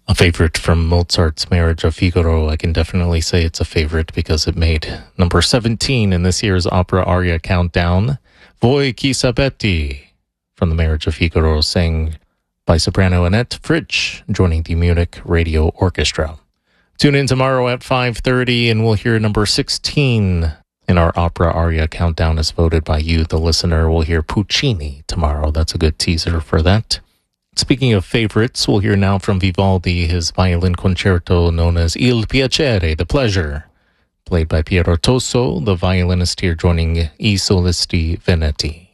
A favorite from Mozart's Marriage of Figaro. I can definitely say it's a favorite because it made number 17 in this year's opera aria countdown. Voi chi sapete from the Marriage of Figaro, sang by soprano Annette Fritsch, joining the Munich Radio Orchestra. Tune in tomorrow at 5:30 and we'll hear number 16 in our opera aria countdown as voted by you, the listener. We'll hear Puccini tomorrow. That's a good teaser for that. Speaking of favorites, we'll hear now from Vivaldi his violin concerto known as Il Piacere, the Pleasure, played by Piero Tosso, the violinist here joining I Solisti Veneti.